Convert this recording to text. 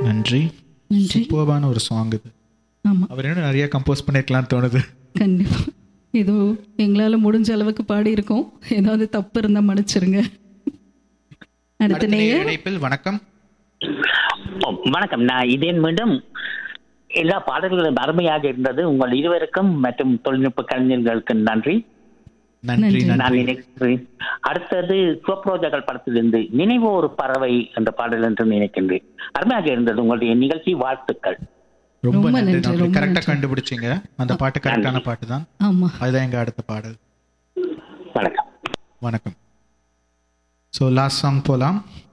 நன்றி. நன்றி. சூப்பர்பான ஒரு சாங் இது. ஆமா, அவர் இன்னும் நிறைய கம்போஸ் பண்ணிருக்கலாம்னு தோணுது. கண்டிப்பா. ஏதோ எங்களால முடிஞ்ச அளவுக்கு பாடி இருக்கோம். ஏதாவது தப்பு இருந்தா மன்னிச்சிருங்க. அடுத்த அடுத்த நேயர். இணைப்பில் வணக்கம். வணக்கம். நான் இதேன் மீண்டும் எல்லா பாடல்களும் அருமையாக இருந்தது. உங்கள் இருவருக்கும் மற்றும் தொழில்நுட்ப கலைஞர்களுக்கு நன்றி. நன்றி. நன்றி. நான் நன்றி. நினைக்கிறேன் அடுத்தது சிவப்ரோஜாக்கள் படத்திலிருந்து நினைவோ ஒரு பறவை என்ற பாடல் என்று நினைக்கின்றேன். அருமையாக இருந்தது உங்களுடைய நிகழ்ச்சி. வாழ்த்துக்கள். ரொம்ப ரொம்ப நன்றி. நன்றி, நன்றி. ரொம்ப கரெக்டா நன்றி. கண்டுபிடிச்சீங்க. அந்த பாட்டு கரெக்டான பாட்டு தான். ஆமா, அதுதான் எங்க அடுத்த பாடல். வணக்கம். வணக்கம். ஸோ லாஸ்ட் சாங் போலாம்.